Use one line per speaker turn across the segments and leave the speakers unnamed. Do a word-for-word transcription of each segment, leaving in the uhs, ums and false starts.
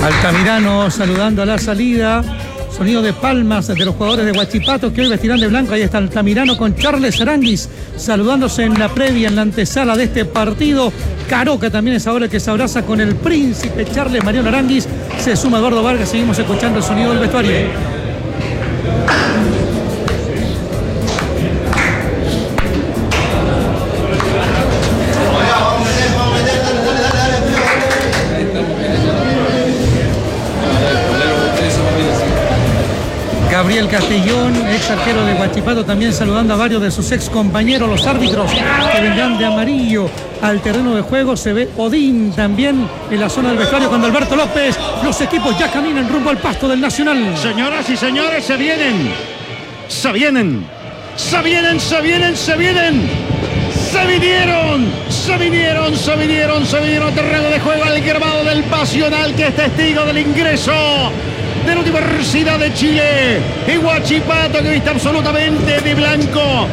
Altamirano saludando a la salida. Sonido de palmas de los jugadores de Huachipato que hoy vestirán de blanco. Ahí está Altamirano con Charles Aranguis saludándose en la previa, en la antesala de este partido. Caroca también es ahora el que se abraza con el príncipe Charles Mariano Aranguis. Se suma Eduardo Vargas. Seguimos escuchando el sonido del vestuario. Gabriel Castellón, ex arquero de Huachipato, también saludando a varios de sus ex compañeros, los árbitros que vendrán de amarillo al terreno de juego. Se ve Odín también en la zona del vestuario cuando Alberto López. Los equipos ya caminan rumbo al pasto del Nacional.
Señoras y señores, se vienen, se vienen, se vienen, se vienen, se vienen. Se vinieron, se vinieron, se vinieron, se vinieron al terreno de juego al grabado del Pasional, que es testigo del ingreso de la Universidad de Chile y Huachipato, que viste absolutamente de blanco,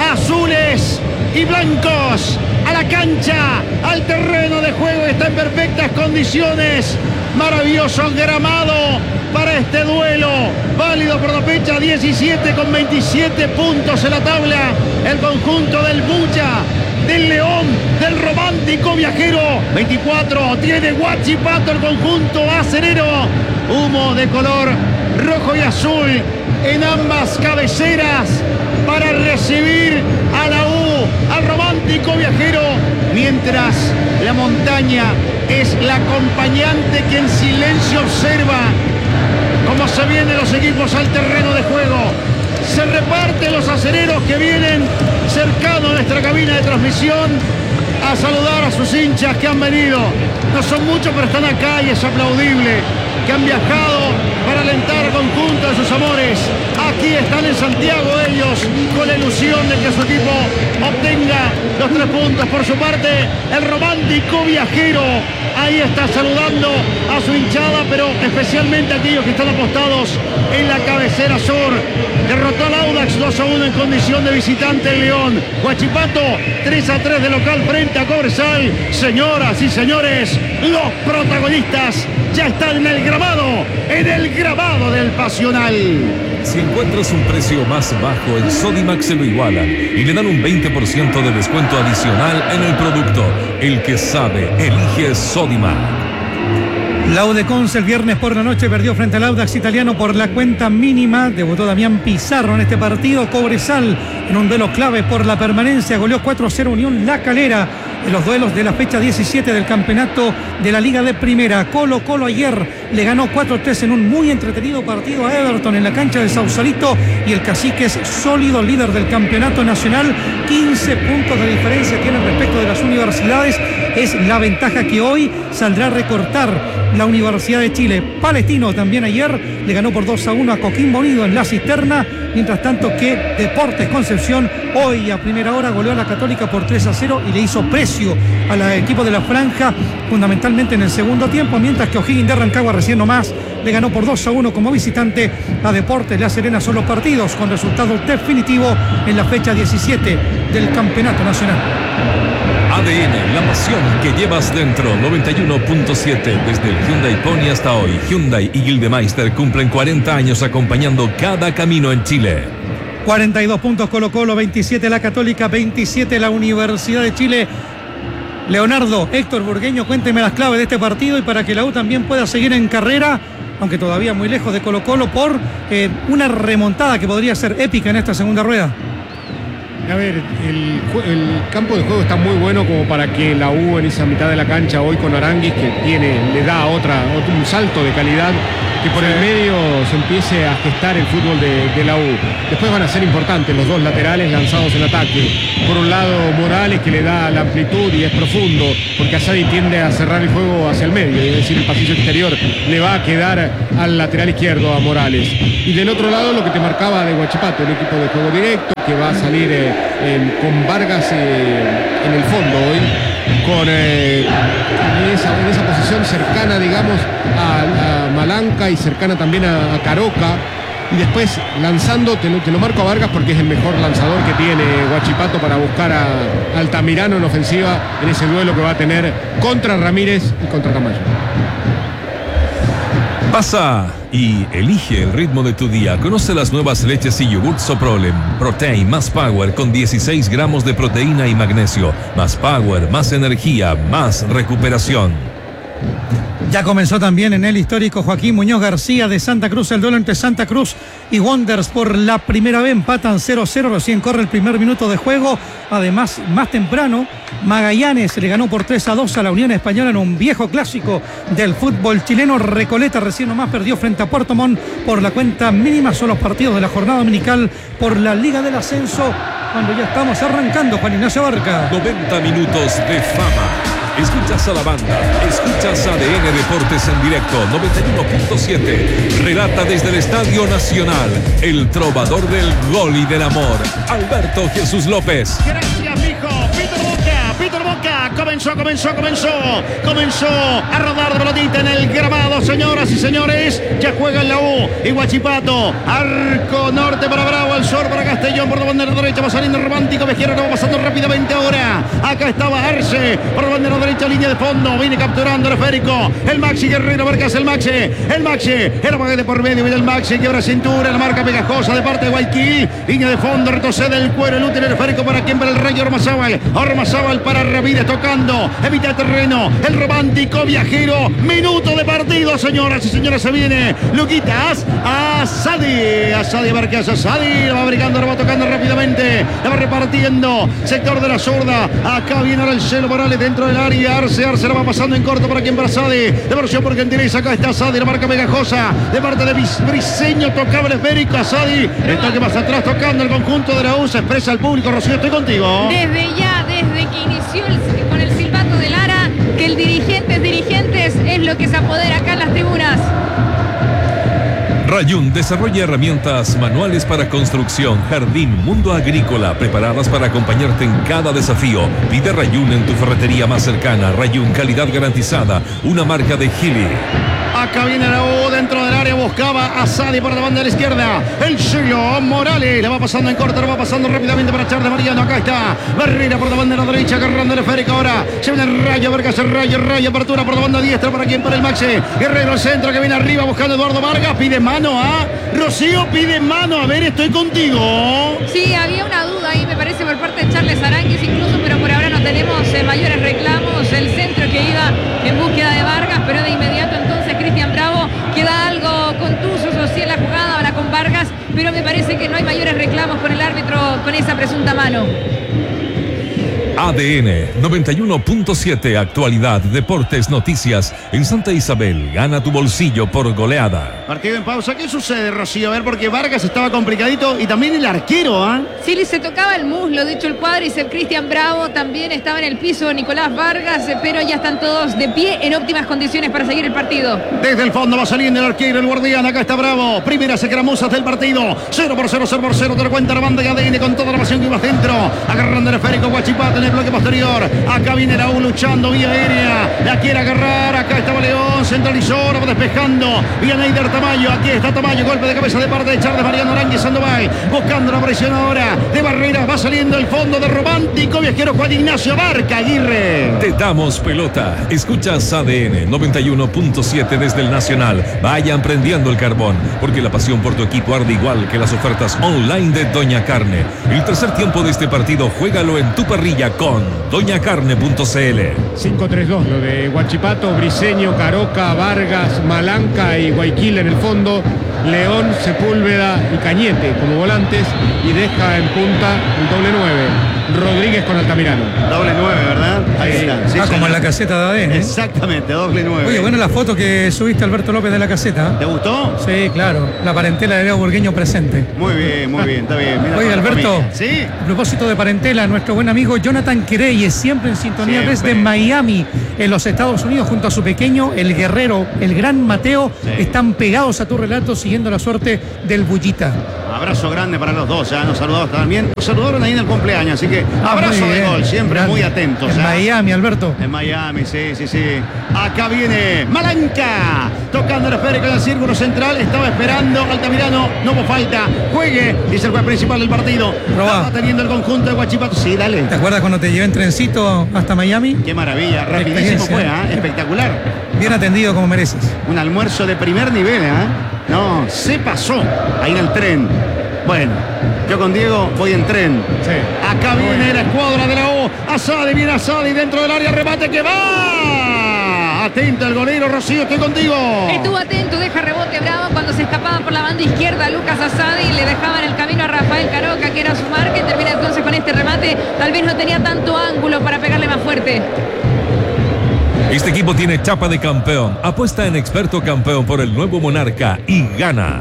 azules y blancos a la cancha, al terreno de juego. Está en perfectas condiciones. Maravilloso gramado para este duelo, válido por la fecha diecisiete con veintisiete puntos en la tabla. El conjunto del Bulla, del León, del Romántico Viajero. veinticuatro tiene Huachipato, el conjunto acerero. Humo de color rojo y azul en ambas cabeceras para recibir a la U, al Romántico Viajero, mientras la montaña es la acompañante que en silencio observa cómo se vienen los equipos al terreno de juego. Se reparten los acereros que vienen cercanos a nuestra cabina de transmisión a saludar a sus hinchas que han venido. No son muchos, pero están acá y es aplaudible, que han viajado para alentar al conjunto de sus amores. Aquí están en Santiago ellos, con la ilusión de que su equipo obtenga los tres puntos. Por su parte, el Romántico Viajero ahí está saludando a su hinchada, pero especialmente a aquellos que están apostados en la cabecera sur. Derrotó al Audax dos a uno en condición de visitante el León. Huachipato tres a tres de local frente a Cobresal. Señoras y señores, los protagonistas ya están en el grabado, en el grabado del Pasional.
Si encuentras un precio más bajo, en Sodimac se lo igualan y le dan un veinte por ciento de descuento adicional en el producto. El que sabe, elige Sodimac.
La U de Conce el viernes por la noche perdió frente al Audax italiano por la cuenta mínima. Debutó Damián Pizarro en este partido. Cobresal en un duelo clave por la permanencia goleó cuatro a cero Unión La Calera en los duelos de la fecha diecisiete del campeonato de la Liga de Primera. Colo Colo ayer le ganó cuatro a tres en un muy entretenido partido a Everton en la cancha de Sausalito, y el Cacique es sólido líder del campeonato nacional. quince puntos de diferencia tiene respecto de las universidades. Es la ventaja que hoy saldrá a recortar la Universidad de Chile. Palestino también ayer le ganó por dos a uno a Coquimbo Unido en la Cisterna, mientras tanto que Deportes Concepción hoy a primera hora goleó a la Católica por tres a cero y le hizo precio al equipo de la Franja, fundamentalmente en el segundo tiempo, mientras que O'Higgins de Rancagua recién nomás le ganó por dos a uno como visitante a Deportes La Serena. Son los partidos con resultado definitivo en la fecha diecisiete del Campeonato Nacional.
A D N, la pasión que llevas dentro. Noventa y uno punto siete. Desde el Hyundai Pony hasta hoy, Hyundai y Gildemeister cumplen cuarenta años acompañando cada camino en Chile.
cuarenta y dos puntos Colo Colo, veintisiete la Católica, veintisiete la Universidad de Chile. Leonardo, Héctor Burgueño, cuénteme las claves de este partido y para que la U también pueda seguir en carrera, aunque todavía muy lejos de Colo Colo, por eh, una remontada que podría ser épica en esta segunda rueda.
A ver, el, el campo de juego está muy bueno como para que la U en esa mitad de la cancha hoy con Aranguis, que tiene, le da otra, otro, un salto de calidad, que por el medio se empiece a gestar el fútbol de, de la U. Después van a ser importantes los dos laterales lanzados en ataque. Por un lado Morales, que le da la amplitud y es profundo, porque Asadi tiende a cerrar el juego hacia el medio, es decir, el pasillo exterior le va a quedar al lateral izquierdo a Morales. Y del otro lado lo que te marcaba de Huachipato, un equipo de juego directo que va a salir eh, eh, con Vargas eh, en el fondo hoy, con eh, en, esa, en esa posición cercana, digamos, a, a Malanca y cercana también a, a Caroca, y después lanzando, te lo, te lo marco a Vargas porque es el mejor lanzador que tiene Huachipato para buscar a, a Altamirano en ofensiva en ese duelo que va a tener contra Ramírez y contra Tamayo.
Pasa y elige el ritmo de tu día. Conoce las nuevas leches y yogurts Soprolem. Protein más Power con dieciséis gramos de proteína y magnesio. Más Power, más energía, más recuperación.
Ya comenzó también en el histórico Joaquín Muñoz García de Santa Cruz el duelo entre Santa Cruz y Wanderers por la primera vez. Empatan cero cero, recién corre el primer minuto de juego. Además, más temprano, Magallanes le ganó por tres a dos a la Unión Española en un viejo clásico del fútbol chileno. Recoleta recién nomás perdió frente a Puerto Montt por la cuenta mínima. Son los partidos de la jornada dominical por la Liga del Ascenso, cuando ya estamos arrancando. Juan Ignacio Barca.
noventa minutos de fama. Escuchas a la banda, escuchas A D N Deportes en directo, noventa y uno punto siete. Relata desde el Estadio Nacional, el trovador del gol y del amor, Alberto Jesús López.
Gracias, mijo. Peter Boca, Peter Boca. Comenzó, comenzó, comenzó. Comenzó a rodar de pelotita en el grabado, señoras y señores. Ya juega en la U. Y Huachipato. Arco norte para Bravo, al sur para Castellón. Por la bandera derecha va saliendo Romántico. Vejero va pasando rápidamente ahora. Acá estaba Arce. Por la bandera derecha, línea de fondo. Viene capturando el esférico. El Maxi Guerrero Vargas, el Maxi. El Maxi. El Maxi de por medio. Viene el Maxi. Quiebra cintura. La marca pegajosa de parte de Guayquil. Línea de fondo. Retrocede el cuero. El útil el esférico para quien, para el Rey Ormazábal. Ormazábal para Ramírez tocando. Evita terreno. El Romántico Viajero. Minuto de partido, señoras y señores. Se viene Luquitas. Asadi. Asadi Vargas. Asadi. La va brincando. La va tocando rápidamente. La va repartiendo. Sector de la zurda. Acá viene ahora el Celo Morales dentro del área. Arce. Arce la va pasando en corto para quien, para Asadi. De versión por Gentileza. Acá está Asadi. La marca pegajosa. De parte de Briseño. Tocaba el esférico. Asadi. El toque más atrás tocando el conjunto de la U. Se expresa al público. Rocío, estoy contigo.
Desde ya, desde que inició el, con el silbato de Lara, que el dirigentes, dirigentes es lo que se apodera acá en las tribunas.
Rayún desarrolla herramientas manuales para construcción, jardín, mundo agrícola, preparadas para acompañarte en cada desafío. Pide Rayún en tu ferretería más cercana. Rayún, calidad garantizada, una marca de Gili.
Acá viene la U dentro del área, buscaba a Sadi por la banda de la izquierda. El Celo Morales la va pasando en corto, la va pasando rápidamente para Charles Mariano. Acá está Barrera por la banda de la derecha, agarrando el esférico ahora. Se viene el Rayo, Vargas, el Rayo, el Rayo, apertura por la banda diestra para quien, para el Maxi. Guerrero, el centro que viene arriba buscando Eduardo Vargas. Pide mano a Rocío, pide mano. A ver, estoy contigo.
Sí, había una duda ahí, me parece, por parte de Charles Aránguiz incluso, pero por ahora no tenemos eh, mayores reclamos. El centro que iba en búsqueda de Vargas, pero de inmediato entonces Cristian Bravo queda algo contuso, social la jugada ahora con Vargas, pero me parece que no hay mayores reclamos con el árbitro con esa presunta mano.
A D N noventa y uno punto siete, actualidad, deportes, noticias. En Santa Isabel, gana tu bolsillo por goleada.
Partido en pausa. ¿Qué sucede, Rocío? A ver, porque Vargas estaba complicadito y también el arquero, ¿ah? ¿eh?
Sí, se tocaba el muslo, de hecho el cuádriceps. Cristian Bravo también estaba en el piso, Nicolás Vargas, pero ya están todos de pie en óptimas condiciones para seguir el partido.
Desde el fondo va saliendo el arquero, el guardián. Acá está Bravo. Primera escaramuzas del partido. cero por cero, cero por cero. Te lo cuenta la banda de A D N con toda la pasión que iba dentro. Agarrando el esférico Huachipato en el bloque posterior. Acá viene la U luchando vía aérea. La quiere agarrar. Acá estaba León. Centralizó. Ahora va despejando. Vía Neider Tamayo. Aquí está Tamayo. Golpe de cabeza de parte de Charles Mariano Aránguiz Sandoval. Buscando la presión ahora de Barrera. Va saliendo el fondo de Romántico Viajero Juan Ignacio Barca Aguirre.
Te damos pelota. Escuchas A D N noventa y uno punto siete desde el Nacional. Vayan prendiendo el carbón, porque la pasión por tu equipo arde igual que las ofertas online de Doña Carne. El tercer tiempo de este partido, juégalo en tu parrilla con doña carne punto c l.
cinco tres dos, lo de Huachipato, Briseño, Caroca, Vargas, Malanca y Guayquil en el fondo. León, Sepúlveda y Cañete como volantes, y deja en punta el doble nueve, Rodríguez con Altamirano.
Doble nueve, ¿verdad? Ahí
sí,
está. Sí,
ah, como en la caseta de A D N.
Exactamente, doble nueve.
Oye, bueno la foto que subiste, Alberto López, de la caseta.
¿Te gustó?
Sí, claro. La parentela de Leo Burgueño presente.
Muy bien, muy bien, está bien. Mira.
Oye, Alberto,
¿sí?
A propósito de parentela, nuestro buen amigo Jonathan Quereyes, siempre en sintonía
Siempre.
desde Miami, en los Estados Unidos, junto a su pequeño, el guerrero, el gran Mateo,
Sí.
están pegados a tu relato, siguiendo la suerte del Bullita.
Abrazo grande para los dos, ya nos saludaron también. Nos saludaron ahí en el cumpleaños, así que
Ah,
abrazo
muy
de
bien.
gol, siempre
Grande.
muy atentos.
En
¿eh?
Miami, Alberto.
En Miami, sí, sí, sí. Acá viene Malanca, tocando el esférico en el círculo central. Estaba esperando Altamirano, no hubo falta. Juegue, dice el juez principal del partido.
Probá.
Estaba teniendo el conjunto de Huachipato. Sí, dale.
¿Te acuerdas cuando te llevé en trencito hasta Miami?
Qué maravilla, rapidísimo
Experiencia.
fue, ¿eh? Espectacular.
bien atendido como mereces.
Un almuerzo de primer nivel, ¿eh? No, se pasó ahí en el tren. Bueno, yo con Diego voy en tren.
Sí.
Acá viene la escuadra de la U. Asadi, viene Asadi dentro del área, remate que va. Atento el golero, Rocío, estoy contigo.
Estuvo atento, deja rebote Bravo cuando se escapaba por la banda izquierda Lucas Asadi y le dejaban el camino a Rafael Caroca, que era su marca, y termina entonces con este remate. Tal vez no tenía tanto ángulo para pegarle más fuerte.
Este equipo tiene chapa de campeón. Apuesta en Experto Campeón por el nuevo Monarca y gana.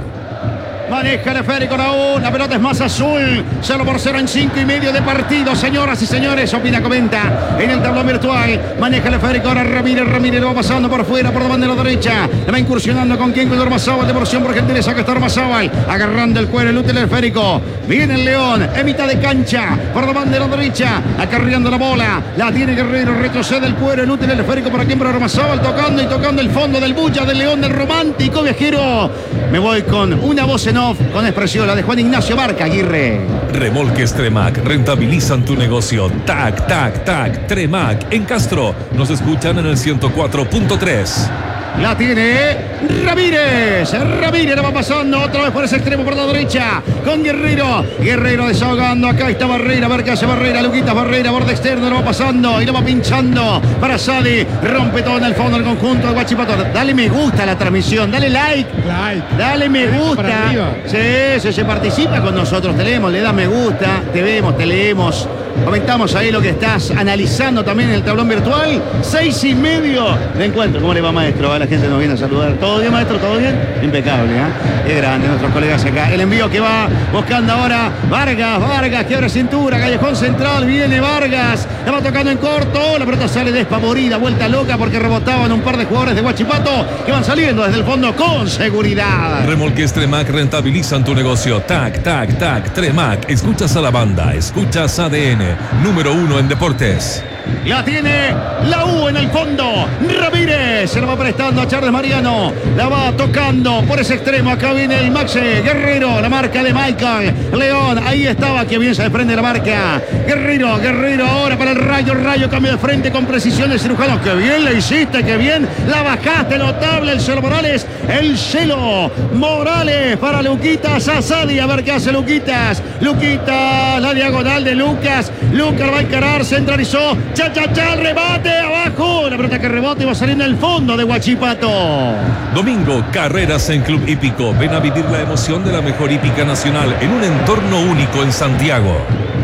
Maneja el esférico aún, la pelota es más azul, cero por cero en cinco y medio de partido, señoras y señores. Opina, comenta en el tablón virtual. Maneja el esférico ahora Ramírez, Ramírez lo va pasando por fuera, por la bandera derecha, le va incursionando con quien, con Ormazábal, de porción por gentileza, acá está Ormazábal, agarrando el cuero, el útil el esférico. Viene el León, en mitad de cancha, por la bandera derecha, acarreando la bola, la tiene Guerrero, retrocede el cuero, el útil el esférico para quien, para Ormazábal, tocando y tocando el fondo del bulla del León, del romántico viajero. Me voy con una voz en off, con expresión, la de Juan Ignacio Barca Aguirre.
Remolques Tremac rentabilizan tu negocio. Tac, tac, tac. Tremac en Castro. Nos escuchan en el ciento cuatro punto tres.
La tiene Ramírez. Ramírez la va pasando otra vez por ese extremo por la derecha. Con Guerrero. Guerrero desahogando. Acá está Barrera. A ver qué hace Barrera. Luquitas Barrera. Borde externo. Lo va pasando y lo va pinchando para Sadi. Rompe todo en el fondo el conjunto de Huachipato. Dale me gusta a la transmisión. Dale like.
Like.
Dale me gusta. Sí, sí, se participa con nosotros. Te leemos, le das me gusta. Te vemos, te leemos. Comentamos ahí lo que estás analizando también en el tablón virtual. Seis y medio de encuentro. ¿Cómo le va, maestro? A la gente nos viene a saludar. ¿Todo bien, maestro? ¿Todo bien? Impecable, ¿eh? Es grande, nuestros colegas acá. El envío que va buscando ahora Vargas. Vargas que abre cintura. Callejón central. Viene Vargas. La va tocando en corto. La pelota sale despavorida. Vuelta loca porque rebotaban un par de jugadores de Huachipato que van saliendo desde el fondo con seguridad.
Remolques Tremac rentabilizan tu negocio. Tac, tac, tac. Tremac. Escuchas a la banda. Escuchas A D N. Número uno en deportes.
La tiene la U en el fondo. Ramírez se la va prestando a Charles Mariano. La va tocando por ese extremo. Acá viene el Maxe Guerrero. La marca de Michael León. Ahí estaba. Que bien se desprende la marca. Guerrero. Guerrero ahora para el Rayo. El Rayo cambio de frente con precisión del cirujano. Que bien le hiciste. Que bien la bajaste. Notable el Celo Morales. El Celo Morales para Luquitas Asadi. A ver qué hace Luquitas. Luquitas. La diagonal de Lucas. Lucas va a encarar. Centralizó. Cha, cha, cha, el rebate abajo. La pelota que rebota y va a salir en el fondo de Huachipato.
Domingo, carreras en Club Hípico. Ven a vivir la emoción de la mejor hípica nacional en un entorno único en Santiago.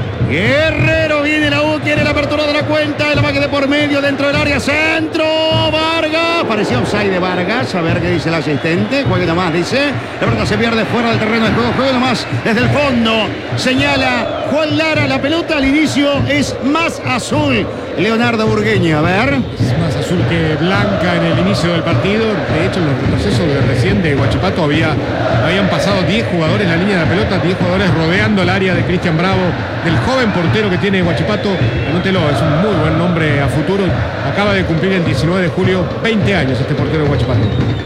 Guerrero viene la U, quiere la apertura de la cuenta, el amague de por medio dentro del área, centro, Vargas, parecía offside de Vargas, a ver qué dice el asistente, juegue nomás, dice, la pelota se pierde fuera del terreno de juego, juegue nomás desde el fondo, señala Juan Lara, la pelota al inicio es más azul, Leonardo Burgueño, a ver.
Es más azul que blanca en el inicio del partido, de hecho en los retrocesos de recién de Huachipato había, habían pasado diez jugadores en la línea de la pelota, diez jugadores rodeando el área de Cristian Bravo, del joven portero que tiene Huachipato, anótelo, es un muy buen nombre a futuro, acaba de cumplir el diecinueve de julio veinte años este portero de Huachipato.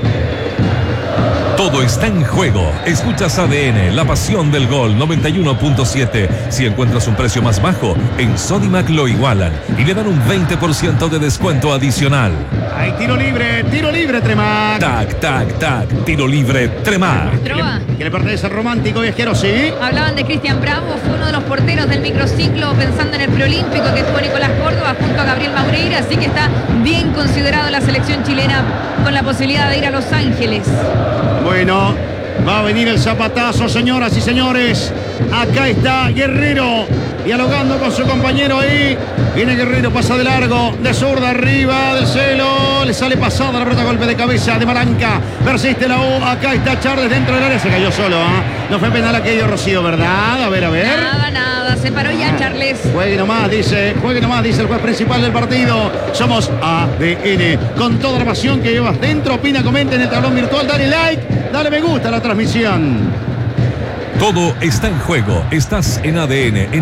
Todo está en juego. Escuchas A D N, la pasión del gol, noventa y uno punto siete. Si encuentras un precio más bajo, en Sodimac lo igualan y le dan un veinte por ciento de descuento adicional.
Hay tiro libre, tiro libre, Tremac.
Tac, tac, tac, tiro libre, Tremac.
Trova.
¿Qué le pertenece al romántico viajero? Sí.
Hablaban de Cristian Bravo, fue uno de los porteros del microciclo pensando en el preolímpico que tuvo Nicolás Córdoba junto a Gabriel Maureira, así que está bien considerado la selección chilena con la posibilidad de ir a Los Ángeles.
Bueno, va a venir el zapatazo, señoras y señores. Acá está Guerrero dialogando con su compañero ahí. Viene Guerrero, pasa de largo, de zurda arriba del Celo. Le sale pasada la pelota, golpe de cabeza de Maranca. Persiste la U. Acá está Charles dentro del área. Se cayó solo, ¿ah? ¿eh? No fue penal aquello, Rocío, ¿verdad? A ver, a ver.
Nada, nada. Se paró ya Charles.
Juegue nomás, dice. Juegue nomás, dice el juez principal del partido. Somos A D N. Con toda la pasión que llevas dentro. Opina, comenta en el tablón virtual. Dale like, dale me gusta a la transmisión.
Todo está en juego. Estás en A D N. En